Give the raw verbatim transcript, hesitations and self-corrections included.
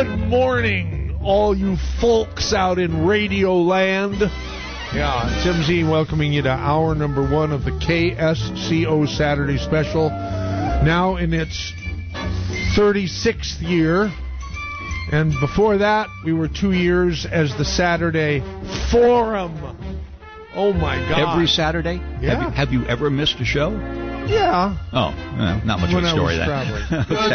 Good morning, all you folks out in Radio Land. Yeah, Tim Zine welcoming you to hour number one of the K S C O Saturday Special. Now in its thirty-sixth year. And before that, we were two years as the Saturday Forum. Oh, my God. Every Saturday? Yeah. Have you, have you ever missed a show? Yeah. Oh, well, not much when of a story I was then. traveling. Okay.